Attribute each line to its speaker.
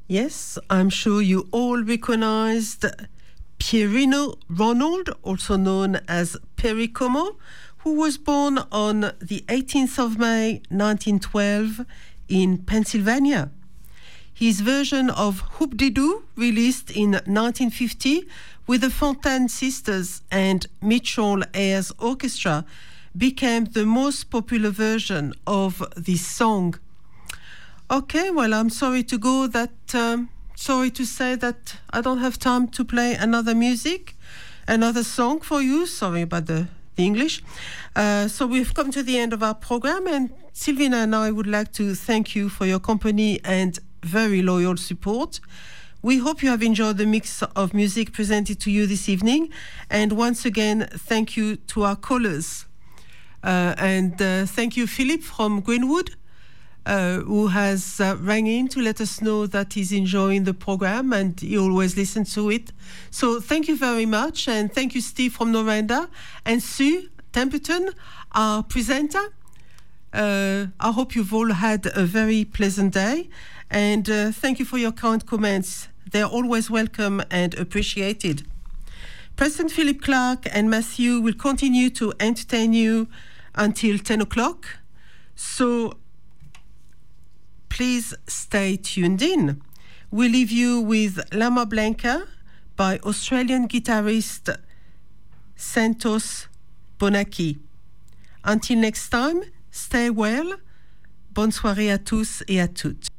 Speaker 1: Yes, I'm sure you all recognized Pierino Ronald, also known as Perry Como, who was born on the 18th of May 1912 in Pennsylvania. His version of Hoop-de-Doo, released in 1950 with the Fontaine Sisters and Mitchell Ayres Orchestra, became the most popular version of this song. Okay, well, I'm sorry to go sorry to say that I don't have time to play another song for you. Sorry about the English. So we've come to the end of our program, and Sylvina and I would like to thank you for your company and very loyal support. We hope you have enjoyed the mix of music presented to you this evening. And once again, thank you to our callers. And thank you, Philip from Greenwood, who has rang in to let us know that he's enjoying the program and he always listens to it. So thank you very much. And thank you, Steve from Noranda, and Sue Templeton, our presenter. I hope you've all had a very pleasant day. And thank you for your kind comments. They're always welcome and appreciated. President Philip Clark and Matthew will continue to entertain you until 10 o'clock. So please stay tuned in. We leave you with Lama Blanca by Australian guitarist Santos Bonacci. Until next time, stay well. Bonne soirée à tous et à toutes.